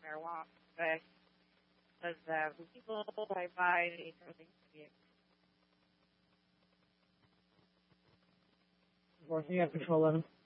marijuana, but as legal, I buy everything to be Of course, you have control of him.